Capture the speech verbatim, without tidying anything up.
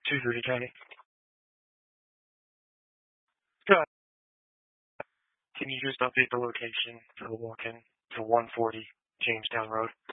two thirty County. Scott, can you just update the location for the walk-in to one forty Jamestown Road?